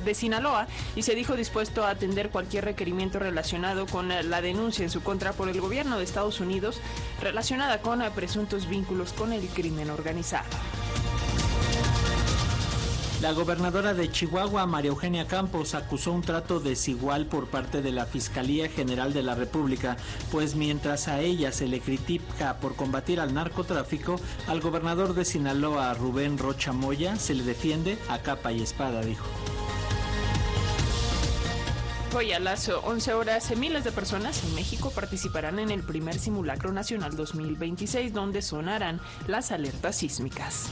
de Sinaloa y se dijo dispuesto a atender cualquier requerimiento relacionado con la denuncia en su contra por el gobierno de Estados Unidos relacionada con presuntos vínculos con el crimen organizado. La gobernadora de Chihuahua, María Eugenia Campos, acusó un trato desigual por parte de la Fiscalía General de la República, pues mientras a ella se le critica por combatir al narcotráfico, al gobernador de Sinaloa, Rubén Rocha Moya, se le defiende a capa y espada, dijo. Hoy a las 11 horas, miles de personas en México participarán en el primer Simulacro Nacional 2026, donde sonarán las alertas sísmicas.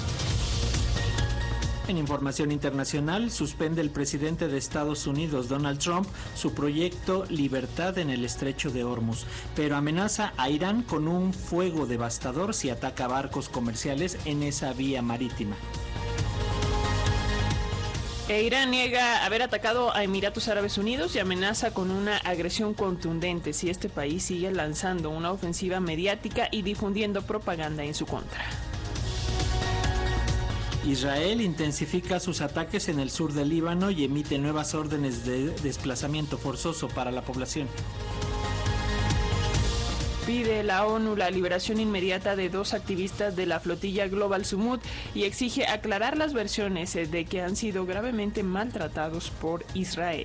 En información internacional, suspende el presidente de Estados Unidos, Donald Trump, su proyecto Libertad en el Estrecho de Hormuz, pero amenaza a Irán con un fuego devastador si ataca barcos comerciales en esa vía marítima. Irán niega haber atacado a Emiratos Árabes Unidos y amenaza con una agresión contundente si este país sigue lanzando una ofensiva mediática y difundiendo propaganda en su contra. Israel intensifica sus ataques en el sur del Líbano y emite nuevas órdenes de desplazamiento forzoso para la población. Pide la ONU la liberación inmediata de 2 activistas de la flotilla Global Sumut y exige aclarar las versiones de que han sido gravemente maltratados por Israel.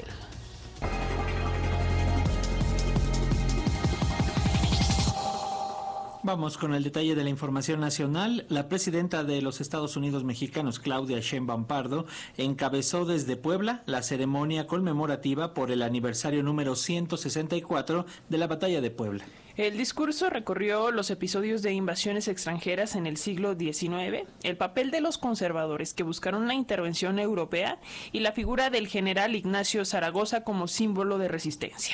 Vamos con el detalle de la información nacional. La presidenta de los Estados Unidos mexicanos, Claudia Sheinbaum Pardo, encabezó desde Puebla la ceremonia conmemorativa por el aniversario número 164 de la Batalla de Puebla. El discurso recorrió los episodios de invasiones extranjeras en el siglo XIX, el papel de los conservadores que buscaron la intervención europea y la figura del general Ignacio Zaragoza como símbolo de resistencia.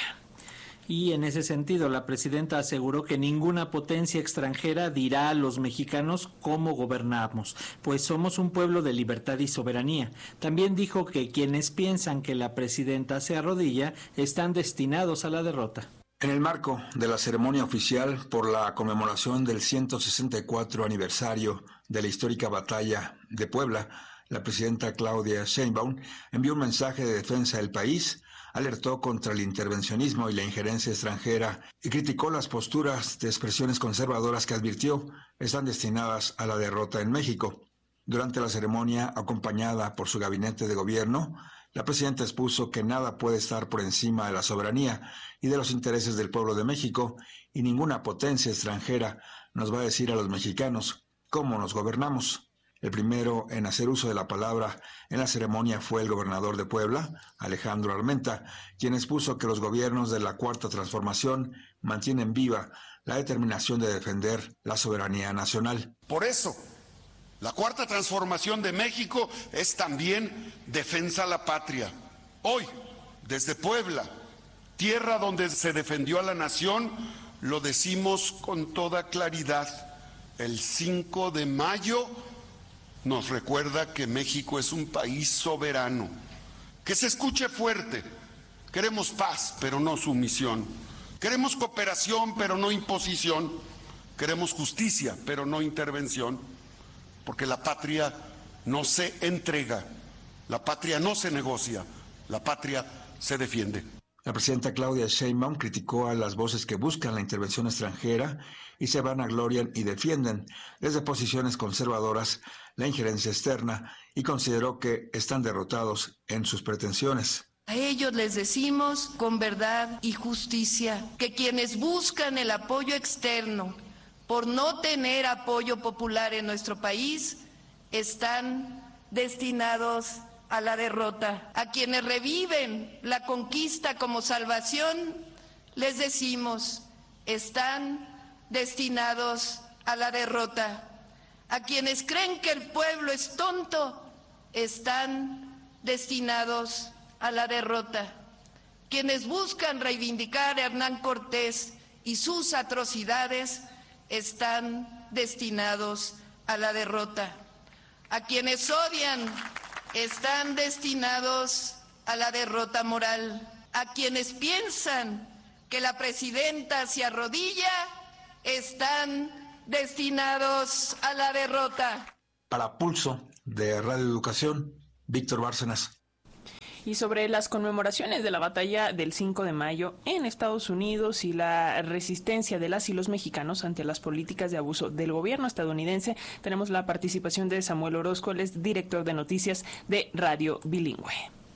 Y en ese sentido, la presidenta aseguró que ninguna potencia extranjera dirá a los mexicanos cómo gobernamos, pues somos un pueblo de libertad y soberanía. También dijo que quienes piensan que la presidenta se arrodilla están destinados a la derrota. En el marco de la ceremonia oficial por la conmemoración del 164 aniversario de la histórica batalla de Puebla, la presidenta Claudia Sheinbaum envió un mensaje de defensa del país, alertó contra el intervencionismo y la injerencia extranjera y criticó las posturas de expresiones conservadoras que advirtió están destinadas a la derrota en México. Durante la ceremonia, acompañada por su gabinete de gobierno, la presidenta expuso que nada puede estar por encima de la soberanía y de los intereses del pueblo de México, y ninguna potencia extranjera nos va a decir a los mexicanos cómo nos gobernamos. El primero en hacer uso de la palabra en la ceremonia fue el gobernador de Puebla, Alejandro Armenta, quien expuso que los gobiernos de la Cuarta Transformación mantienen viva la determinación de defender la soberanía nacional. Por eso, la Cuarta Transformación de México es también defensa a la patria. Hoy, desde Puebla, tierra donde se defendió a la nación, lo decimos con toda claridad. El 5 de mayo nos recuerda que México es un país soberano. Que se escuche fuerte. Queremos paz, pero no sumisión. Queremos cooperación, pero no imposición. Queremos justicia, pero no intervención. Porque la patria no se entrega, la patria no se negocia, la patria se defiende. La presidenta Claudia Sheinbaum criticó a las voces que buscan la intervención extranjera y se vanaglorian y defienden desde posiciones conservadoras la injerencia externa y consideró que están derrotados en sus pretensiones. A ellos les decimos con verdad y justicia que quienes buscan el apoyo externo por no tener apoyo popular en nuestro país están destinados a la derrota. A quienes reviven la conquista como salvación, les decimos, están destinados a la derrota. A quienes creen que el pueblo es tonto, están destinados a la derrota. Quienes buscan reivindicar a Hernán Cortés y sus atrocidades, están destinados a la derrota. A quienes odian, están destinados a la derrota moral. A quienes piensan que la presidenta se arrodilla, están destinados a la derrota. Para Pulso de Radio Educación, Víctor Bárcenas. Y sobre las conmemoraciones de la batalla del 5 de mayo en Estados Unidos y la resistencia de las y los mexicanos ante las políticas de abuso del gobierno estadounidense, tenemos la participación de Samuel Orozco, él es director de noticias de Radio Bilingüe.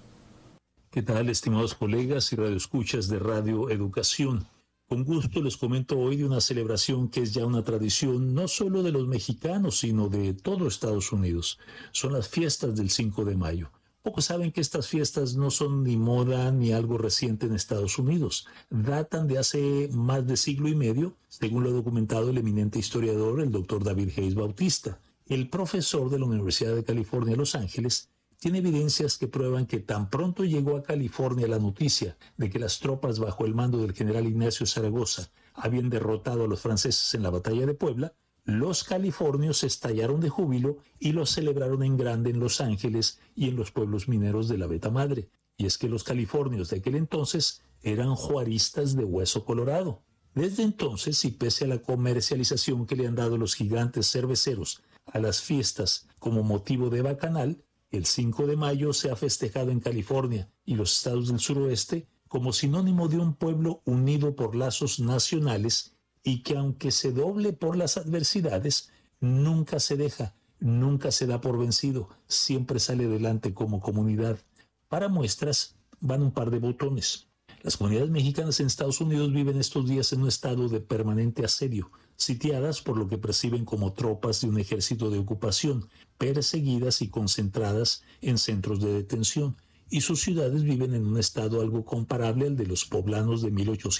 ¿Qué tal, estimados colegas y radioescuchas de Radio Educación? Con gusto les comento hoy de una celebración que es ya una tradición no solo de los mexicanos, sino de todo Estados Unidos. Son las fiestas del 5 de mayo. Pocos saben que estas fiestas no son ni moda ni algo reciente en Estados Unidos. Datan de hace más de siglo y medio, según lo ha documentado el eminente historiador, el doctor David Hayes Bautista. El profesor de la Universidad de California, Los Ángeles, tiene evidencias que prueban que tan pronto llegó a California la noticia de que las tropas bajo el mando del general Ignacio Zaragoza habían derrotado a los franceses en la batalla de Puebla, los californios estallaron de júbilo y lo celebraron en grande en Los Ángeles y en los pueblos mineros de la Beta Madre. Y es que los californios de aquel entonces eran juaristas de hueso colorado. Desde entonces, y pese a la comercialización que le han dado los gigantes cerveceros a las fiestas como motivo de bacanal, el 5 de mayo se ha festejado en California y los estados del suroeste como sinónimo de un pueblo unido por lazos nacionales y que aunque se doble por las adversidades, nunca se deja, nunca se da por vencido, siempre sale adelante como comunidad. Para muestras van un par de botones. Las comunidades mexicanas en Estados Unidos viven estos días en un estado de permanente asedio, sitiadas por lo que perciben como tropas de un ejército de ocupación, perseguidas y concentradas en centros de detención, y sus ciudades viven en un estado algo comparable al de los poblanos de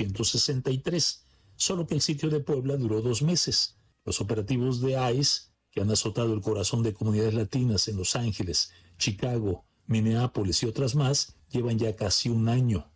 1863, solo que el sitio de Puebla duró 2 meses. Los operativos de ICE, que han azotado el corazón de comunidades latinas en Los Ángeles, Chicago, Minneapolis y otras más, llevan ya casi un año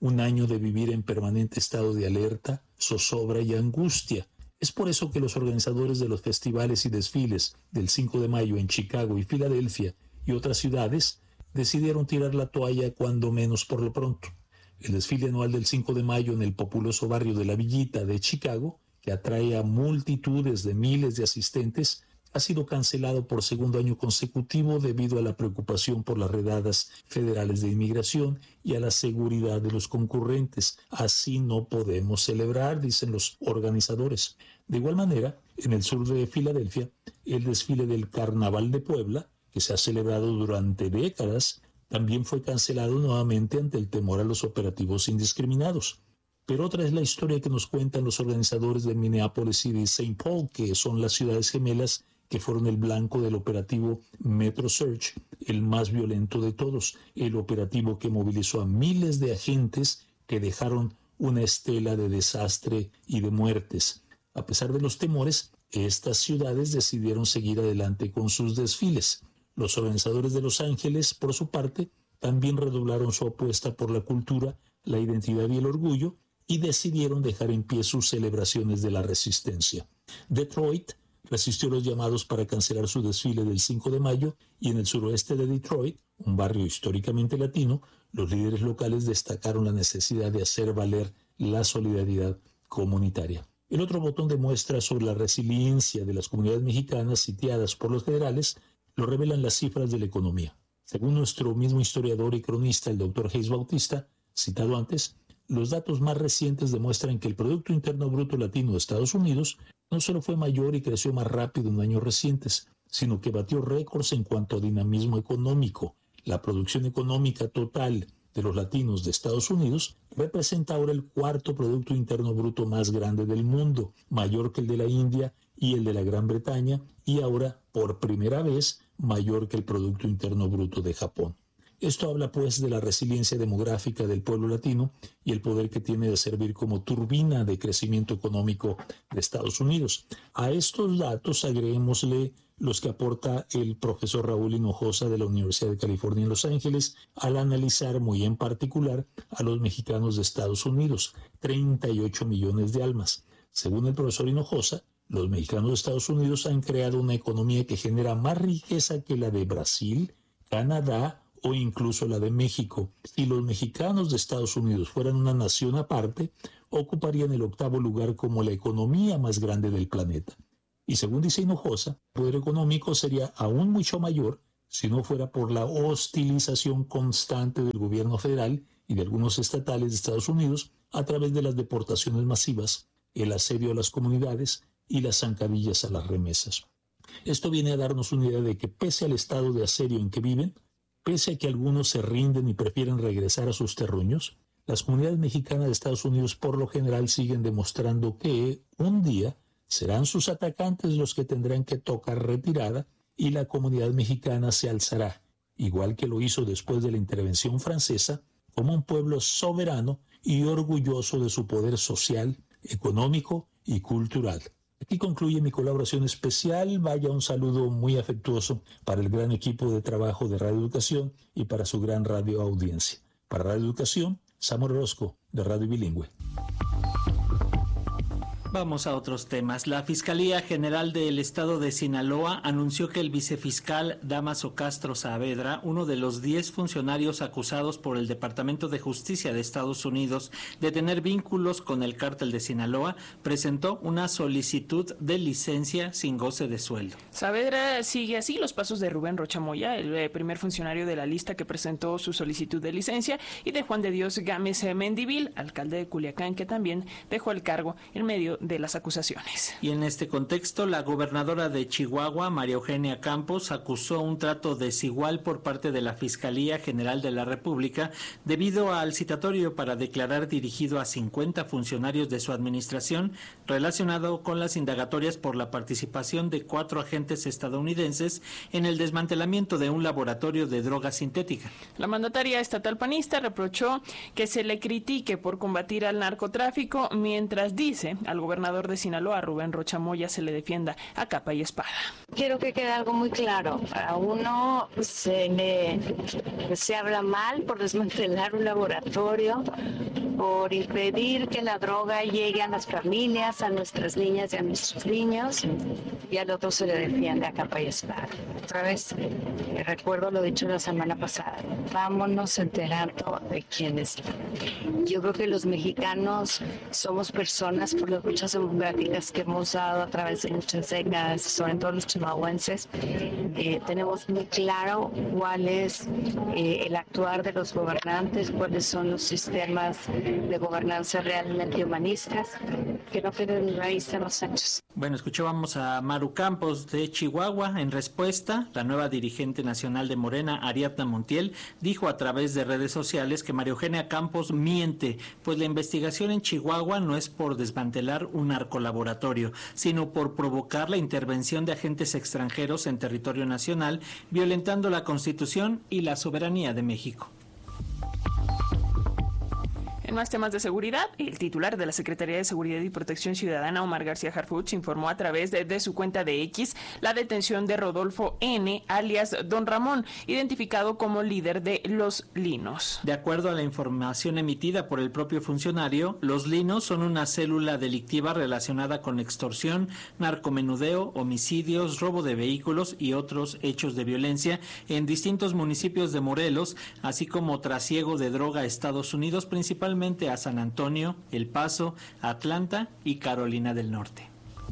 de vivir en permanente estado de alerta, zozobra y angustia. Es por eso que los organizadores de los festivales y desfiles del 5 de mayo en Chicago y Filadelfia y otras ciudades decidieron tirar la toalla cuando menos por lo pronto. El desfile anual del 5 de mayo en el populoso barrio de La Villita de Chicago, que atrae a multitudes de miles de asistentes, ha sido cancelado por segundo año consecutivo debido a la preocupación por las redadas federales de inmigración y a la seguridad de los concurrentes. Así no podemos celebrar, dicen los organizadores. De igual manera, en el sur de Filadelfia, el desfile del Carnaval de Puebla, que se ha celebrado durante décadas, también fue cancelado nuevamente ante el temor a los operativos indiscriminados. Pero otra es la historia que nos cuentan los organizadores de Minneapolis y de St. Paul, que son las ciudades gemelas que fueron el blanco del operativo Metro Search, el más violento de todos, el operativo que movilizó a miles de agentes que dejaron una estela de desastre y de muertes. A pesar de los temores, estas ciudades decidieron seguir adelante con sus desfiles. Los organizadores de Los Ángeles, por su parte, también redoblaron su apuesta por la cultura, la identidad y el orgullo, y decidieron dejar en pie sus celebraciones de la resistencia. Detroit resistió los llamados para cancelar su desfile del 5 de mayo y en el suroeste de Detroit, un barrio históricamente latino, los líderes locales destacaron la necesidad de hacer valer la solidaridad comunitaria. El otro botón de muestra sobre la resiliencia de las comunidades mexicanas sitiadas por los federales lo revelan las cifras de la economía. Según nuestro mismo historiador y cronista, el doctor Hayes Bautista, citado antes, los datos más recientes demuestran que el Producto Interno Bruto Latino de Estados Unidos no solo fue mayor y creció más rápido en años recientes, sino que batió récords en cuanto a dinamismo económico. La producción económica total de los latinos de Estados Unidos representa ahora el 4º Producto Interno Bruto más grande del mundo, mayor que el de la India y el de la Gran Bretaña, y ahora, por primera vez, mayor que el Producto Interno Bruto de Japón. Esto habla pues de la resiliencia demográfica del pueblo latino y el poder que tiene de servir como turbina de crecimiento económico de Estados Unidos. A estos datos agreguémosle los que aporta el profesor Raúl Hinojosa de la Universidad de California en Los Ángeles al analizar muy en particular a los mexicanos de Estados Unidos, 38 millones de almas. Según el profesor Hinojosa, los mexicanos de Estados Unidos han creado una economía que genera más riqueza que la de Brasil, Canadá o incluso la de México. Si los mexicanos de Estados Unidos fueran una nación aparte, ocuparían el 8º lugar como la economía más grande del planeta. Y según dice Hinojosa, el poder económico sería aún mucho mayor si no fuera por la hostilización constante del gobierno federal y de algunos estatales de Estados Unidos a través de las deportaciones masivas, el asedio a las comunidades y las zancadillas a las remesas. Esto viene a darnos una idea de que pese al estado de asedio en que viven, pese a que algunos se rinden y prefieren regresar a sus terruños, las comunidades mexicanas de Estados Unidos por lo general siguen demostrando que un día serán sus atacantes los que tendrán que tocar retirada y la comunidad mexicana se alzará, igual que lo hizo después de la intervención francesa, como un pueblo soberano y orgulloso de su poder social, económico y cultural. Aquí concluye mi colaboración especial. Vaya un saludo muy afectuoso para el gran equipo de trabajo de Radio Educación y para su gran radio audiencia. Para Radio Educación, Samuel Orozco, de Radio Bilingüe. Vamos a otros temas. La Fiscalía General del Estado de Sinaloa anunció que el vicefiscal Dámaso Castro Saavedra, uno de los 10 funcionarios acusados por el Departamento de Justicia de Estados Unidos de tener vínculos con el cártel de Sinaloa, presentó una solicitud de licencia sin goce de sueldo. Saavedra sigue así los pasos de Rubén Rocha Moya, el primer funcionario de la lista que presentó su solicitud de licencia, y de Juan de Dios Gámez Mendivil, alcalde de Culiacán, que también dejó el cargo en medio de las acusaciones. Y en este contexto, la gobernadora de Chihuahua, María Eugenia Campos, acusó un trato desigual por parte de la Fiscalía General de la República debido al citatorio para declarar dirigido a 50 funcionarios de su administración relacionado con las indagatorias por la participación de 4 agentes estadounidenses en el desmantelamiento de un laboratorio de droga sintética. La mandataria estatal panista reprochó que se le critique por combatir al narcotráfico, mientras dice al gobernador de Sinaloa, Rubén Rocha Moya, se le defienda a capa y espada. Quiero que quede algo muy claro. A uno se habla mal por desmantelar un laboratorio, por impedir que la droga llegue a las familias, a nuestras niñas y a nuestros niños, y al otro se le defiende a capa y espada. Otra vez, recuerdo lo dicho la semana pasada, vámonos enterando de quiénes. Yo creo que los mexicanos somos personas por las luchas democráticas que hemos dado a través de muchas décadas, sobre todo los chihuahuenses. Tenemos muy claro cuál es el actuar de los gobernantes, cuáles son los sistemas de gobernanza realmente humanistas, que no queden raíz en los hechos. Bueno, escuchábamos a Maru Campos de Chihuahua. En respuesta, la nueva dirigente nacional de Morena, Ariadna Montiel, dijo a través de redes sociales que María Eugenia Campos miente, pues la investigación en Chihuahua no es por desmantelar un narcolaboratorio, sino por provocar la intervención de agentes extranjeros en territorio nacional, violentando la Constitución y la soberanía de México. En más temas de seguridad, el titular de la Secretaría de Seguridad y Protección Ciudadana, Omar García Harfuch, informó a través de su cuenta de X la detención de Rodolfo N., alias Don Ramón, identificado como líder de Los Linos. De acuerdo a la información emitida por el propio funcionario, Los Linos son una célula delictiva relacionada con extorsión, narcomenudeo, homicidios, robo de vehículos y otros hechos de violencia en distintos municipios de Morelos, así como trasiego de droga a Estados Unidos, principalmente a San Antonio, El Paso, Atlanta y Carolina del Norte.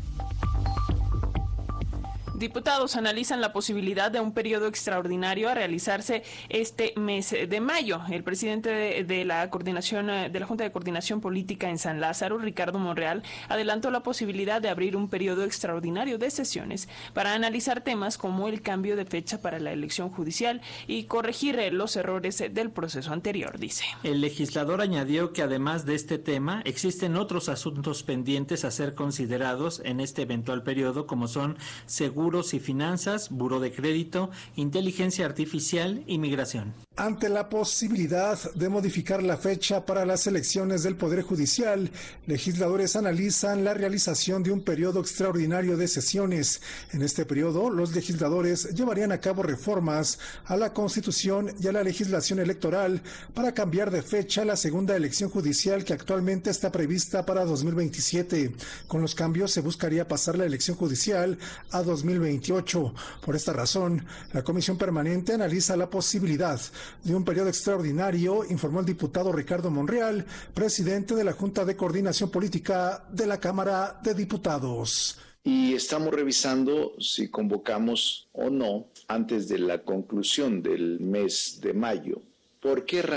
Diputados analizan la posibilidad de un periodo extraordinario a realizarse este mes de mayo. El presidente de la Junta de Coordinación Política en San Lázaro, Ricardo Monreal, adelantó la posibilidad de abrir un periodo extraordinario de sesiones para analizar temas como el cambio de fecha para la elección judicial y corregir los errores del proceso anterior, dice. El legislador añadió que además de este tema, existen otros asuntos pendientes a ser considerados en este eventual periodo, como son seguros y finanzas, buró de crédito, inteligencia artificial y migración. Ante la posibilidad de modificar la fecha para las elecciones del Poder Judicial, legisladores analizan la realización de un periodo extraordinario de sesiones. En este periodo, los legisladores llevarían a cabo reformas a la Constitución y a la legislación electoral para cambiar de fecha la segunda elección judicial que actualmente está prevista para 2027. Con los cambios se buscaría pasar la elección judicial a 2028. Por esta razón, la Comisión Permanente analiza la posibilidad de un periodo extraordinario, informó el diputado Ricardo Monreal, presidente de la Junta de Coordinación Política de la Cámara de Diputados. y estamos revisando si convocamos o no antes de la conclusión del mes de mayo. ¿Por qué razón?